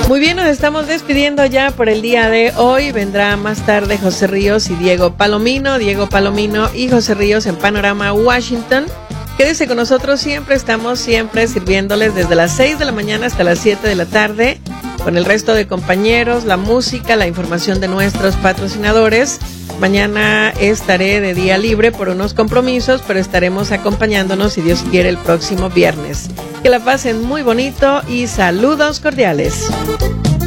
Muy bien, nos estamos despidiendo ya por el día de hoy. Vendrá más tarde José Ríos y Diego Palomino y José Ríos en Panorama Washington. Quédese con nosotros, estamos sirviéndoles desde las 6 de la mañana hasta las 7 de la tarde, con el resto de compañeros, la música, la información de nuestros patrocinadores. Mañana estaré de día libre por unos compromisos, pero estaremos acompañándonos, si Dios quiere, el próximo viernes. Que la pasen muy bonito y saludos cordiales.